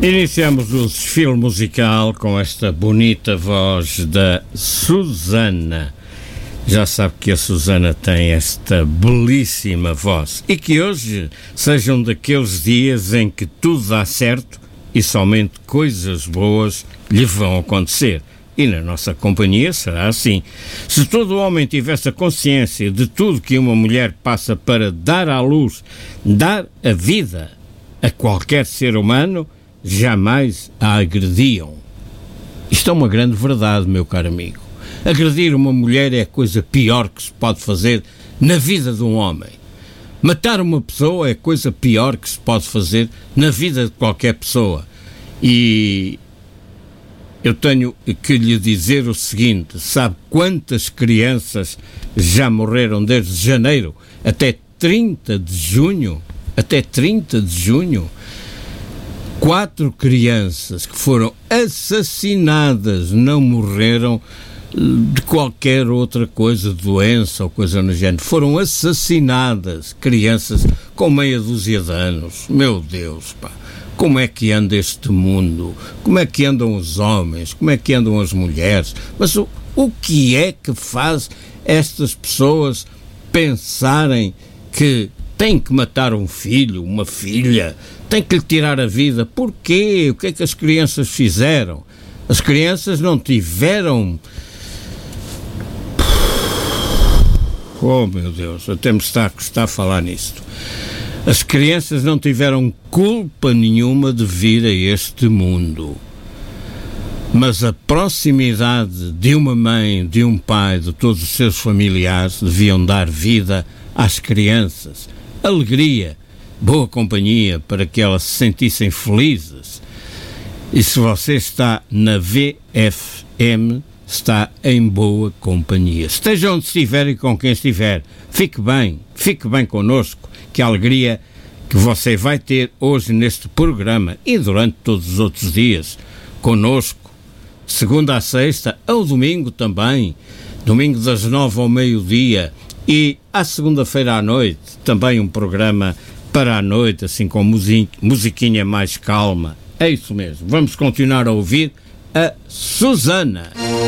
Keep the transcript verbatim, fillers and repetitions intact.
Iniciamos o desfile musical com esta bonita voz da Susana. Já sabe que a Susana tem esta belíssima voz e que hoje sejam daqueles dias em que tudo dá certo e somente coisas boas lhe vão acontecer. E na nossa companhia será assim. Se todo homem tivesse a consciência de tudo que uma mulher passa para dar à luz, dar a vida a qualquer ser humano, jamais a agrediam. Isto é uma grande verdade, meu caro amigo. Agredir uma mulher é a coisa pior que se pode fazer na vida de um homem. Matar uma pessoa é a coisa pior que se pode fazer na vida de qualquer pessoa. E eu tenho que lhe dizer o seguinte: sabe quantas crianças já morreram desde janeiro até trinta de junho? Até trinta de junho? Quatro crianças que foram assassinadas, não morreram de qualquer outra coisa, doença ou coisa no género. Foram assassinadas, crianças com meia dúzia de anos. Meu Deus, pá. Como é que anda este mundo? Como é que andam os homens? Como é que andam as mulheres? Mas o, o que é que faz estas pessoas pensarem que têm que matar um filho, uma filha, têm que lhe tirar a vida? Porquê? O que é que as crianças fizeram? As crianças não tiveram... Oh, meu Deus, até me está a custar falar nisto. As crianças não tiveram culpa nenhuma de vir a este mundo. Mas a proximidade de uma mãe, de um pai, de todos os seus familiares, deviam dar vida às crianças. Alegria, boa companhia, para que elas se sentissem felizes. E se você está na V F M, está em boa companhia. Esteja onde estiver e com quem estiver, fique bem, fique bem connosco, que a alegria que você vai ter hoje neste programa e durante todos os outros dias connosco, segunda a sexta, ao domingo também, domingo das nove ao meio-dia, e à segunda-feira à noite, também um programa para a noite, assim com musiquinha mais calma. É isso mesmo. Vamos continuar a ouvir a Susana.